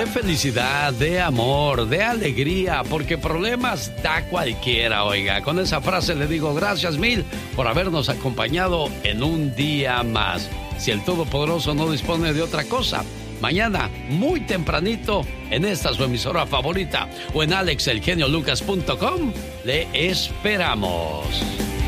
de felicidad, de amor, de alegría, porque problemas da cualquiera, oiga. Con esa frase le digo gracias mil por habernos acompañado en un día más. Si el Todopoderoso no dispone de otra cosa, mañana, muy tempranito, en esta su emisora favorita o en alexelgeniolucas.com, le esperamos.